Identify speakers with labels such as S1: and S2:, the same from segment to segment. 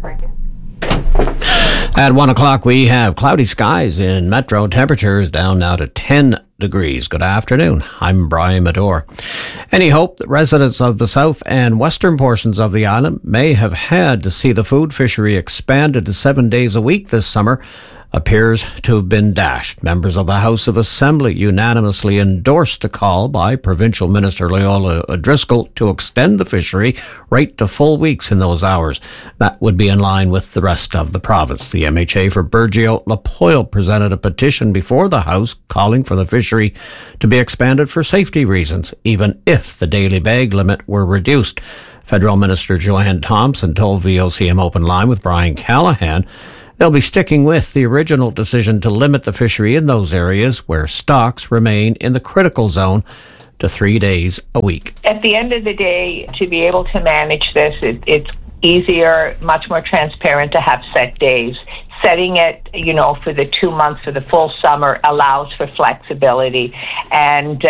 S1: At 1 o'clock, we have cloudy skies in Metro. Temperatures down now to 10 degrees. Good afternoon. I'm Brian Medore. Any hope that residents of the south and western portions of the island may have had to see the food fishery expanded to 7 days a week this summer appears to have been dashed. Members of the House of Assembly unanimously endorsed a call by Provincial Minister Leola O'Driscoll to extend the fishery right to full weeks in those hours. That would be in line with the rest of the province. The MHA for Burgeo-Lapoille presented a petition before the House calling for the fishery to be expanded for safety reasons, even if the daily bag limit were reduced. Federal Minister Joanne Thompson told VOCM Open Line with Brian Callahan they'll be sticking with the original decision to limit the fishery in those areas where stocks remain in the critical zone to 3 days a week.
S2: At the end of the day, to be able to manage this, it's easier, much more transparent to have set days. Setting it, for the 2 months, for the full summer, allows for flexibility. And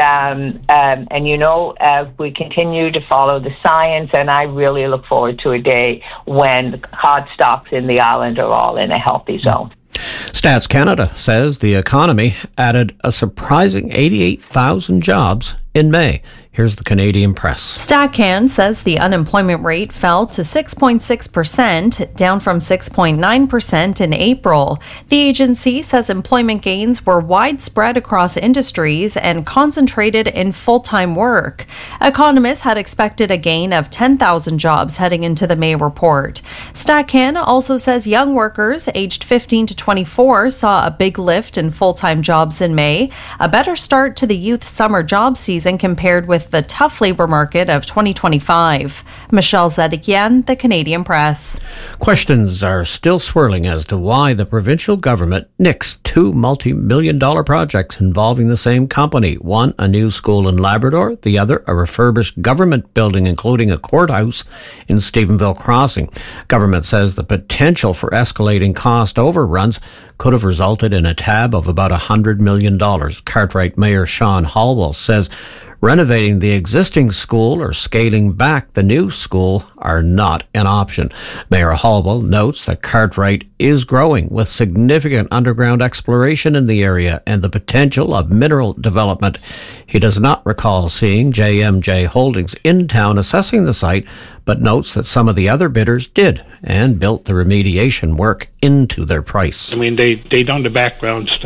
S2: we continue to follow the science, and I really look forward to a day when the cod stocks in the island are all in a healthy zone.
S1: Stats Canada says the economy added a surprising 88,000 jobs in May. Here's the Canadian Press.
S3: StatCan says the unemployment rate fell to 6.6%, down from 6.9% in April. The agency says employment gains were widespread across industries and concentrated in full-time work. Economists had expected a gain of 10,000 jobs heading into the May report. StatCan also says young workers aged 15 to 24 saw a big lift in full-time jobs in May, a better start to the youth summer job season compared with the tough labor market of 2025. Michelle Zedekian, the Canadian Press.
S1: Questions are still swirling as to why the provincial government nixed two multi-million-dollar projects involving the same company. One, a new school in Labrador. The other, a refurbished government building, including a courthouse in Stephenville Crossing. Government says the potential for escalating cost overruns could have resulted in a tab of about $100 million. Cartwright Mayor Sean Hallwell says renovating the existing school or scaling back the new school are not an option. Mayor Hallwell notes that Cartwright is growing with significant underground exploration in the area and the potential of mineral development. He does not recall seeing JMJ Holdings in town assessing the site, but notes that some of the other bidders did and built the remediation work into their price.
S4: I mean, they done the background stuff.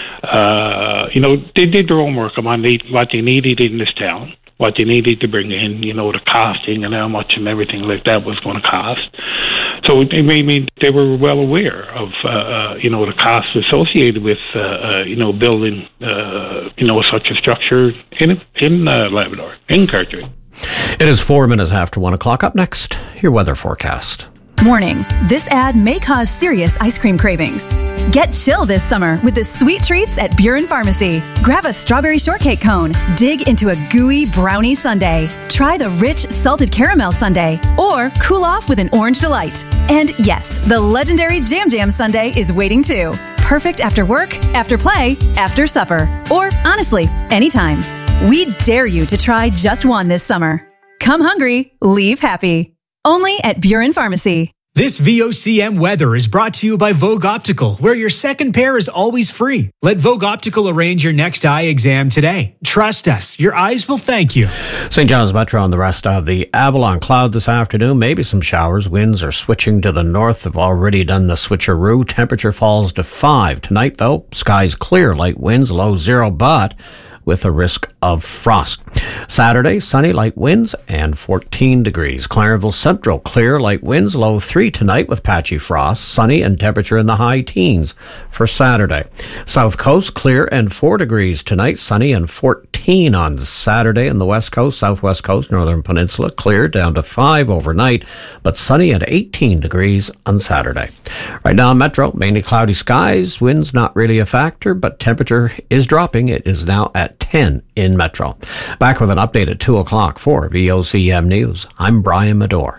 S4: They did their own work on what they needed in this town, what they needed to bring in, the costing and how much and everything like that was going to cost. So they were well aware of, the costs associated with, building, such a structure in Labrador, in Cartwright.
S1: It is 4 minutes after 1 o'clock. Up next, your weather forecast.
S5: Warning, this ad may cause serious ice cream cravings. Get chill this summer with the sweet treats at Buren Pharmacy. Grab a strawberry shortcake cone, dig into a gooey brownie sundae, try the rich salted caramel sundae, or cool off with an orange delight. And yes, the legendary Jam Jam sundae is waiting too. Perfect after work, after play, after supper, or honestly, anytime. We dare you to try just one this summer. Come hungry, leave happy. Only at Buren Pharmacy.
S6: This VOCM weather is brought to you by Vogue Optical, where your second pair is always free. Let Vogue Optical arrange your next eye exam today. Trust us, your eyes will thank you.
S1: St. John's Metro and the rest of the Avalon. Cloud this afternoon, maybe some showers. Winds are switching to the north. Have already done the switcheroo. Temperature falls to 5. Tonight, though, skies clear. Light winds, low 0, but with a risk of frost. Saturday, sunny, light winds, and 14 degrees. Clarenville Central, clear, light winds, low 3 tonight with patchy frost. Sunny and temperature in the high teens for Saturday. South Coast, clear and 4 degrees tonight. Sunny and 14 on Saturday. And the West Coast, Southwest Coast, Northern Peninsula, clear down to 5 overnight, but sunny at 18 degrees on Saturday. Right now, Metro, mainly cloudy skies. Winds not really a factor, but temperature is dropping. It is now at 10 in Metro. Back with an update at 2 o'clock for VOCM News. I'm Brian Medore.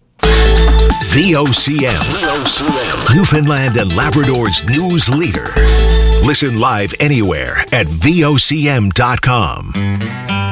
S7: VOCM, Newfoundland and Labrador's news leader. Listen live anywhere at VOCM.com.